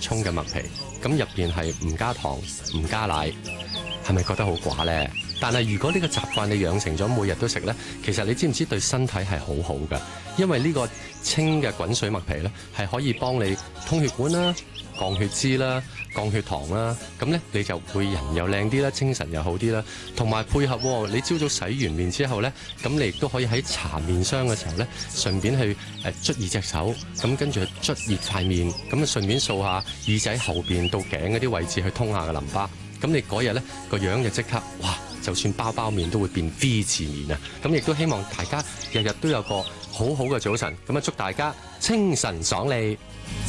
沖嘅麥皮，咁入邊係唔加糖唔加奶，係咪覺得好寡呢？但係如果呢個習慣你養成咗每日都食呢，其實你知唔知對身體係好好㗎？因為呢個清嘅滾水麥皮呢，係可以幫你通血管啦、降血脂啦、降血糖啦，咁呢，你就會人又靚啲啦，精神又好啲啦，同埋配合你朝早洗完面之後呢，咁你亦都可以喺搽面霜嘅時候呢，順便去捽熱隻手，咁跟住去捽熱塊面，咁啊順便掃下耳仔後邊到頸嗰啲位置去通下個淋巴，咁你嗰日呢個樣就即刻哇！就算包面都會變 V 字面啊！咁亦都希望大家日日都有個好好嘅早晨，咁啊祝大家清晨爽利。